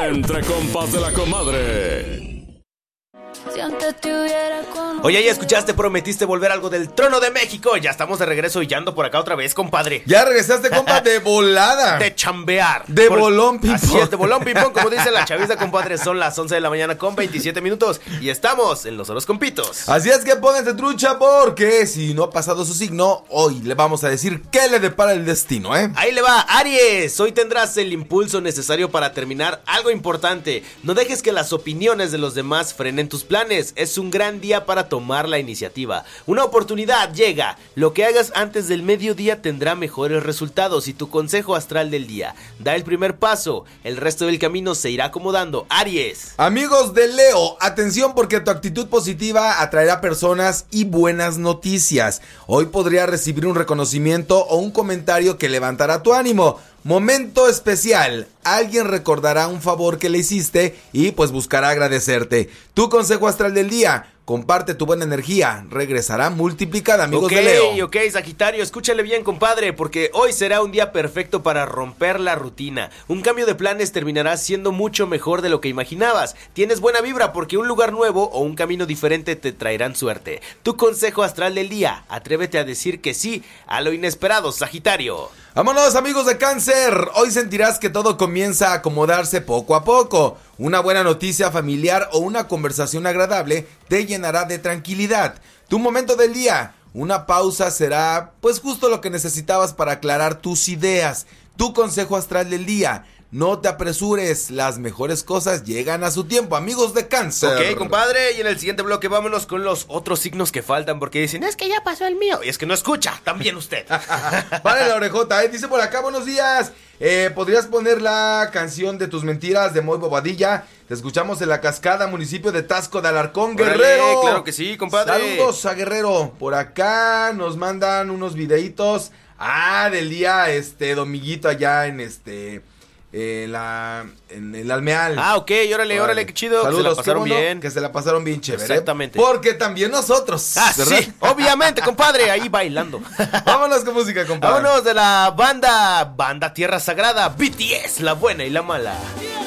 Entre compas de la comadre. Si antes te hubiera conocido. Oye, ¿ya escuchaste? Prometiste volver algo del Trono de México. Ya estamos de regreso y ya ando por acá otra vez, compadre. Ya regresaste, compa, de volada. De chambear. De bolón ping-pong. Así es, de bolón ping-pong, como dice la chaviza, compadre. Son las 11 de la mañana con 27 minutos y estamos en los horoscompitos. Así es que pónganse trucha porque si no ha pasado su signo, hoy le vamos a decir qué le depara el destino, ¿eh? Ahí le va, Aries. Hoy tendrás el impulso necesario para terminar algo importante. No dejes que las opiniones de los demás frenen tus planes. Es un gran día para tomar la iniciativa. Una oportunidad llega. Lo que hagas antes del mediodía tendrá mejores resultados. Y tu consejo astral del día: da el primer paso. El resto del camino se irá acomodando. Aries. Amigos de Leo, atención porque tu actitud positiva atraerá personas y buenas noticias. Hoy podría recibir un reconocimiento o un comentario que levantará tu ánimo. Momento especial, alguien recordará un favor que le hiciste y pues buscará agradecerte. Tu consejo astral del día: comparte tu buena energía, regresará multiplicada, amigos de Leo. Ok, Sagitario, escúchale bien, compadre, porque hoy será un día perfecto para romper la rutina. Un cambio de planes terminará siendo mucho mejor de lo que imaginabas. Tienes buena vibra porque un lugar nuevo o un camino diferente te traerán suerte. Tu consejo astral del día: atrévete a decir que sí a lo inesperado, Sagitario. Vámonos, amigos de Cáncer. Hoy sentirás que todo comienza a acomodarse poco a poco. Una buena noticia familiar o una conversación agradable te llenará de tranquilidad. Tu momento del día: una pausa será pues justo lo que necesitabas para aclarar tus ideas. Tu consejo astral del día: no te apresures, las mejores cosas llegan a su tiempo, amigos de Cáncer. Ok, compadre, y en el siguiente bloque vámonos con los otros signos que faltan, porque dicen, es que ya pasó el mío, y es que no escucha, también usted. Vale la orejota, dice por acá, buenos días. ¿Podrías poner la canción de tus mentiras de Moy Bobadilla? Te escuchamos en La Cascada, municipio de Taxco de Alarcón, Guerrero. Órale, claro que sí, compadre. Saludos a Guerrero. Por acá nos mandan unos videitos. Del día, Domiguito allá en en el Almeal. Ok, órale, qué chido. Saludos, que se la pasaron bien. Que se la pasaron bien chévere. Exactamente. Porque también nosotros, ¿verdad? Sí, obviamente, compadre, ahí bailando. Vámonos con música, compadre. Vámonos de la banda Tierra Sagrada, BTS, la buena y la mala.